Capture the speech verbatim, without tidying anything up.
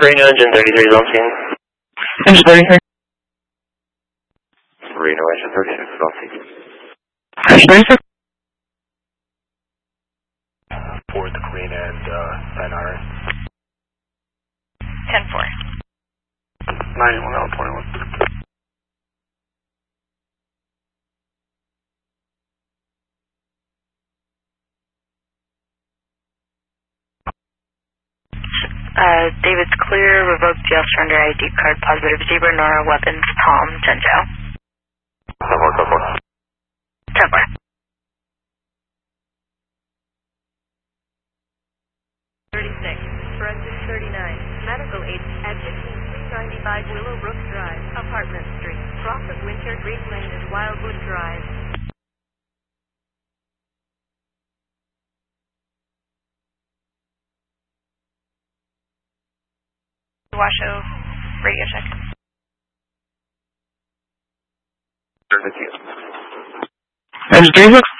Reno, engine thirty-three is on scene. Engine thirty-three. Reno, engine thirty-six is on scene. Engine thirty-six. Fourth Green and uh, N R S. ten four. ninety-one L twenty-one. Uh, David's clear, revoked jail surrender I D card, positive zebra, Nora, weapons, Tom, Genjo. ten four, ten four. ten four. thirty-six, Forensic thirty-nine, medical aid at fifteen three ninety-five Willowbrook Drive, Apartment Street, cross of Winter Green Lane and Wildwood Drive. Washoe, radio check. Engine thirty-six.